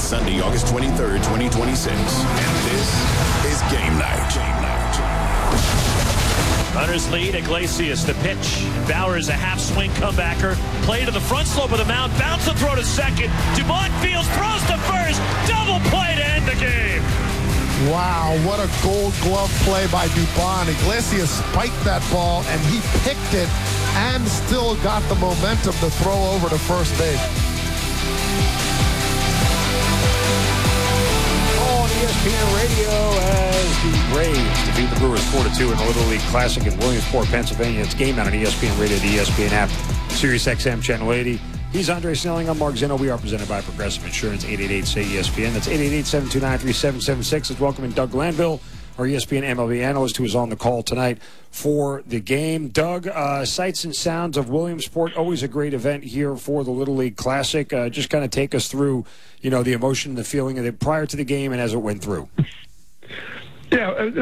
Sunday, August 23rd, 2026. And this is Game Night. Hunters lead, Iglesias the pitch. Bauer is a half-swing comebacker. Play to the front slope of the mound. Bounce to throw to second. Dumont fields, throws to first. Double play to end the game. Wow, what a gold glove play by Dubon. Iglesias spiked that ball, and he picked it and still got the momentum to throw over to first base. On ESPN Radio as the Braves defeat the Brewers 4-2 in the Little League Classic in Williamsport, Pennsylvania. It's Game Night on ESPN Radio, the ESPN app, Sirius XM Channel 80. He's Andre Snelling. I'm Mark Zinno. We are presented by Progressive Insurance, 888-SAY-ESPN. That's 888-729-3776. Let's welcome in Doug Glanville, our ESPN MLB analyst, who is on the call tonight for the game. Doug, sights and sounds of Williamsport, always a great event here for the Little League Classic. Just kind of take us through, the emotion and the feeling of it prior to the game and as it went through. Yeah,